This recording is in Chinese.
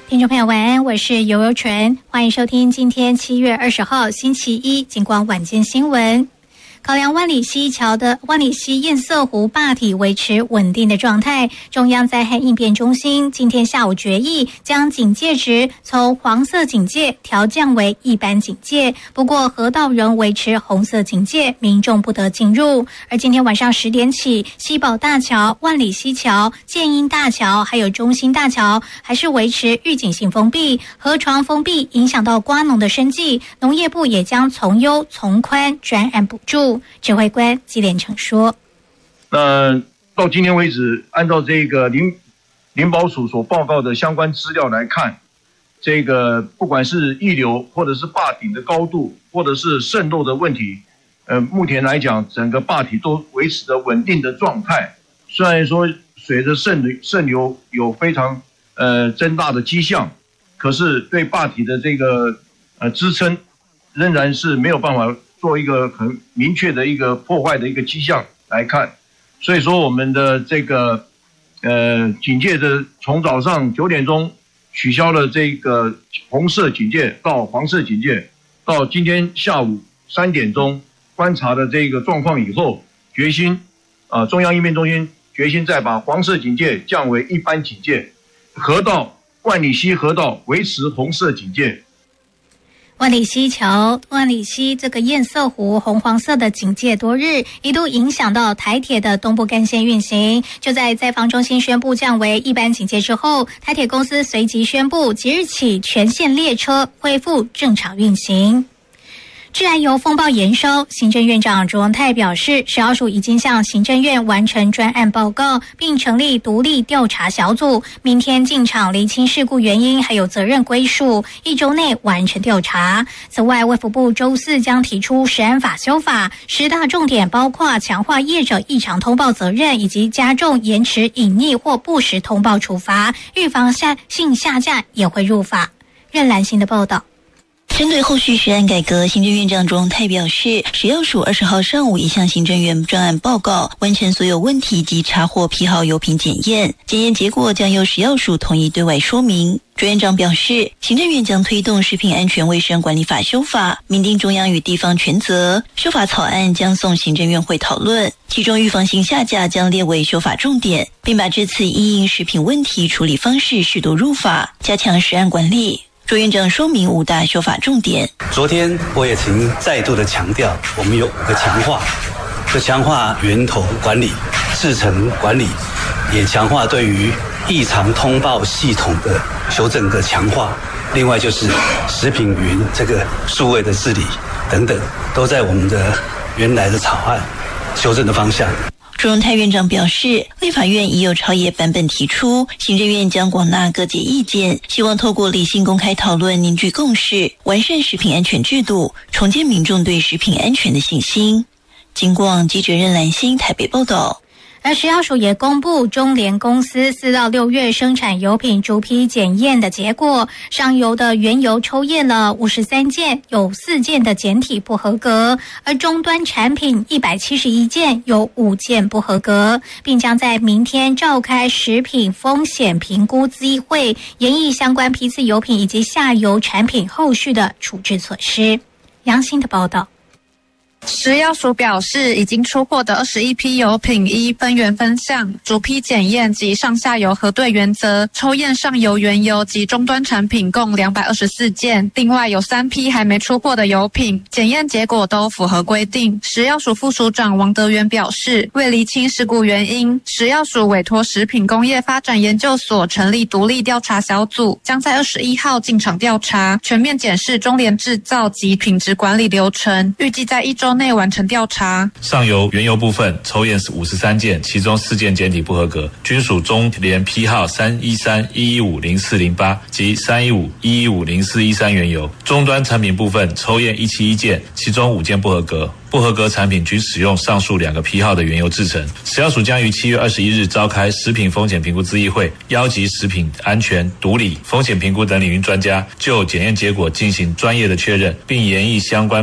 听众朋友晚安，我是尤尤纯，欢迎收听今天7月20号星期一警广晚间新闻。考量万里溪桥的万里溪堰塞湖坝体维持稳定的状态，中央灾害应变中心今天下午决议将警戒值从黄色警戒调降为一般警戒，不过河道仍维持红色警戒，民众不得进入。而今天晚上10点起，西宝大桥、万里溪桥、建英大桥还有中兴大桥还是维持预警性封闭，河床封闭影响到瓜农的生计，农业部也将从优从宽专案补助。指挥官纪连成说：“ 那到今天为止，按照这个林保署所报告的相关资料来看，这个不管是溢流或者是坝顶的高度，或者是渗漏的问题，目前来讲，整个坝体都维持着稳定的状态。虽然说随着渗流有非常增大的迹象，可是对坝体的这个支撑仍然是没有办法做一个很明确的一个破坏的一个迹象来看，所以说我们的这个警戒的从早上9点钟取消了这个红色警戒到黄色警戒，到今天下午3点钟观察的这个状况以后，决心中央应变中心决心再把黄色警戒降为一般警戒，河道万里溪河道维持红色警戒。 万里溪桥、万里溪这个堰塞湖红黄色的警戒多日，一度影响到台铁的东部干线运行。就在灾防中心宣布降为一般警戒之后，台铁公司随即宣布即日起全线列车恢复正常运行。治安由风暴延烧，行政院长卓荣泰表示，食药署已经向行政院完成专案报告，并成立独立调查小组，明天进场厘清事故原因还有责任归属，1周内完成调查。此外，卫福部周4将提出食安法修法，10大重点包括强化业者异常通报责任，以及加重延迟隐匿或不实通报处罚，预防性下架也会入法。任兰心的报道。 针对后续食安改革，行政院长卓荣泰表示，食药署20号上午已向行政院专案报告，完成所有问题及查获批号油品检验，检验结果将由食药署统一对外说明。卓院长表示，行政院将推动食品安全卫生管理法修法，明定中央与地方权责，修法草案将送行政院会讨论，其中预防性下架将列为修法重点，并把这次因应食品问题处理方式适度入法，加强食安管理。卓院长说明5大修法重点。 昨天我也曾再度的强调，我们有5个强化，就强化源头管理、制程管理，也强化对于异常通报系统的修正的强化。另外就是食品云这个数位的治理等等，都在我们的原来的草案修正的方向。 卓荣泰院长表示，立法院已有朝野版本提出，行政院将广纳各界意见，希望透过理性公开讨论凝聚共识，完善食品安全制度，重建民众对食品安全的信心。警广记者任兰心台北报道。 而食药署也公布中联公司4到6月生产油品逐批检验的结果，上游的原油抽验了53件，有4件的检体不合格，而终端产品171件，有5件不合格，并将在明天召开食品风险评估咨议会，研议相关批次油品以及下游产品后续的处置措施。杨欣的报道。 食药署表示，已经出货的21批油品依分原分项、逐批检验及上下游核对原则，抽验上游原油及终端产品共224件，另外有3批还没出货的油品，检验结果都符合规定。食药署副署长王德元表示，为厘清事故原因，食药署委托食品工业发展研究所成立独立调查小组，将在21号进场调查，全面检视中联制造及品质管理流程，预计在1周内完成调查。 上游原油部分抽验是53件，其中4件检体不合格，均属中联批号313-115-0408及315-115-0413原油。终端产品部分抽验171件，其中5件不合格。不合格产品均使用上述2个批号的原油制成。食药署将于7月21日召开食品风险评估咨议会，邀集食品安全、毒理、风险评估等领域专家，就检验结果进行专业的确认，并研议相关